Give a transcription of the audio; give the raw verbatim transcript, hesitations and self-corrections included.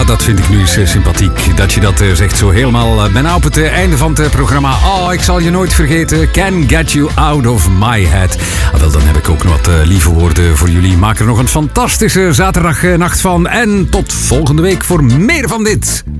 dat vind ik nu eens uh, sympathiek. Dat je dat uh, zegt zo helemaal uh, bijna op het uh, einde van het uh, programma. Oh, ik zal je nooit vergeten. Can get you out of my head. Ah, wel, dan heb ik ook nog wat uh, lieve woorden voor jullie. Maak er nog een fantastische zaterdagnacht van. En tot volgende week voor meer van dit.